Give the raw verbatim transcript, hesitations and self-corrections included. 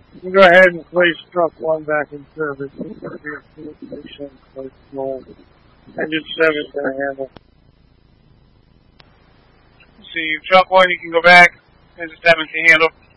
You can go ahead and place truck one back in service. It's going to be a fuel station, place small. Engine seven to handle. See, truck one, you can go back. Engine seven to handle.